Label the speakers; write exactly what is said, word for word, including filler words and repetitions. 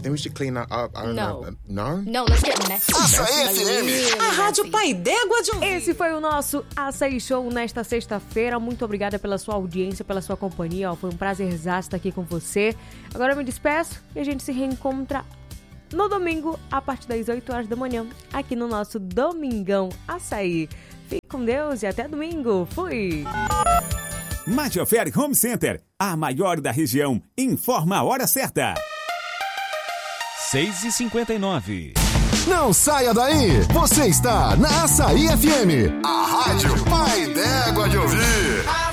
Speaker 1: Then we should clean that up. I don't
Speaker 2: No.
Speaker 1: know. No?
Speaker 2: No, let's get messy.
Speaker 3: Açaí F M.
Speaker 4: A Rádio Pai d'Égua de ouvir.
Speaker 5: Esse foi o nosso Açaí Show nesta sexta-feira. Muito obrigada pela sua audiência, pela sua companhia. Ó, foi um prazerzaço estar aqui com você. Agora eu me despeço e a gente se reencontra no domingo, a partir das oito horas da manhã, aqui no nosso Domingão Açaí. Fique com Deus e até domingo. Fui!
Speaker 6: Majoferi Home Center, a maior da região, informa a hora certa.
Speaker 7: seis e cinquenta e nove.
Speaker 3: Não saia daí, você está na Açaí F M, a rádio Pai d'Égua de ouvir.